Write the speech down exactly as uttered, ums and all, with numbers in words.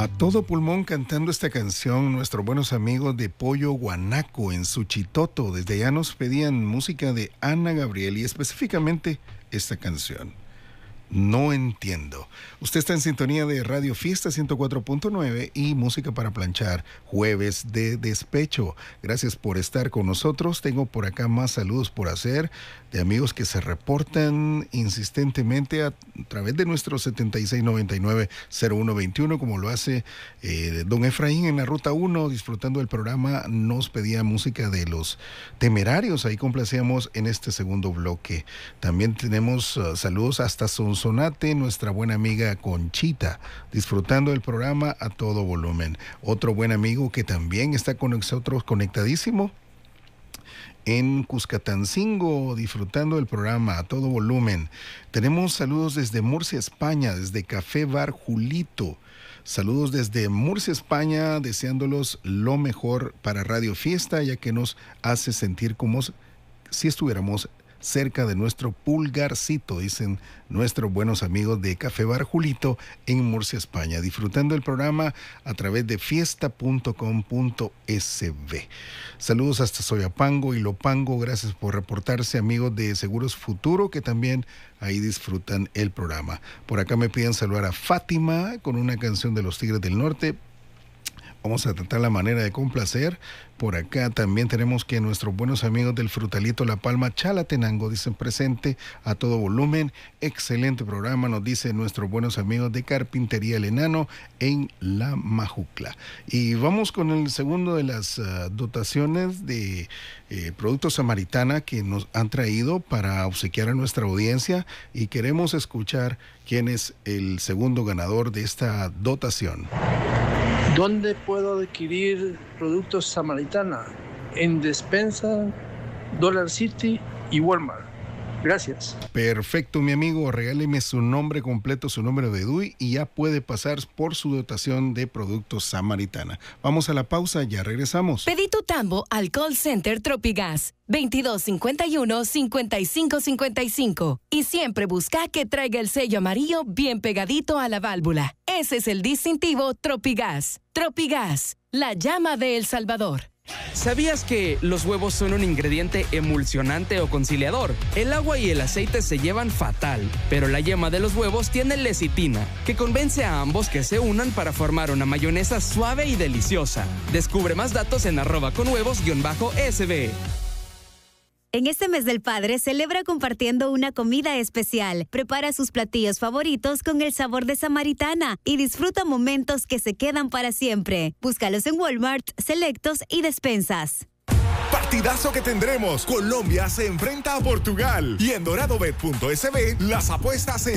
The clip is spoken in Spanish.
A todo pulmón cantando esta canción, nuestros buenos amigos de Pollo Guanaco en Suchitoto. Desde allá nos pedían música de Ana Gabriel y específicamente esta canción. No entiendo. Usted está en sintonía de Radio Fiesta ciento cuatro punto nueve y Música para Planchar, jueves de despecho. Gracias por estar con nosotros. Tengo por acá más saludos por hacer de amigos que se reportan insistentemente a través de nuestro setenta y seis noventa y nueve cero uno veintiuno, como lo hace eh, don Efraín en la Ruta uno, disfrutando del programa. Nos pedía música de Los Temerarios, ahí complacíamos en este segundo bloque. También tenemos uh, saludos hasta Sonsonate, nuestra buena amiga Conchita, disfrutando del programa a todo volumen. Otro buen amigo que también está con nosotros conectadísimo en Cuscatancingo, disfrutando del programa a todo volumen. Tenemos saludos desde Murcia, España, desde Café Bar Julito. Saludos desde Murcia, España, deseándolos lo mejor para Radio Fiesta, ya que nos hace sentir como si estuviéramos cerca de nuestro pulgarcito, dicen nuestros buenos amigos de Café Bar Julito en Murcia, España, disfrutando el programa a través de fiesta punto com punto es be. Saludos hasta Soyapango y Lopango, gracias por reportarse, amigos de Seguros Futuro, que también ahí disfrutan el programa. Por acá me piden saludar a Fátima con una canción de los Tigres del Norte. Vamos a tratar la manera de complacer. Por acá también tenemos que nuestros buenos amigos del Frutalito La Palma Chalatenango dicen presente a todo volumen. Excelente programa, nos dicen nuestros buenos amigos de Carpintería El Enano en La Majucla. Y vamos con el segundo de las uh, dotaciones de eh, Productos Samaritana que nos han traído para obsequiar a nuestra audiencia, y queremos escuchar quién es el segundo ganador de esta dotación. ¿Dónde puedo adquirir Productos Samaritana? En Despensa, Dollar City y Walmart. Gracias. Perfecto, mi amigo. Regáleme su nombre completo, su número de D U I y ya puede pasar por su dotación de Productos Samaritana. Vamos a la pausa, ya regresamos. Pedí tu tambo al call center Tropigas veintidós cincuenta y uno cincuenta y cinco cincuenta y cinco y siempre busca que traiga el sello amarillo bien pegadito a la válvula. Ese es el distintivo Tropigas. Tropigas, la llama de El Salvador. ¿Sabías que los huevos son un ingrediente emulsionante o conciliador? El agua y el aceite se llevan fatal, pero la yema de los huevos tiene lecitina, que convence a ambos que se unan para formar una mayonesa suave y deliciosa. Descubre más datos en arroba con huevos guión bajo S B. En este mes del padre, celebra compartiendo una comida especial. Prepara sus platillos favoritos con el sabor de Samaritana y disfruta momentos que se quedan para siempre. Búscalos en Walmart, Selectos y Despensas. Partidazo que tendremos. Colombia se enfrenta a Portugal y en dorado bet punto es be las apuestas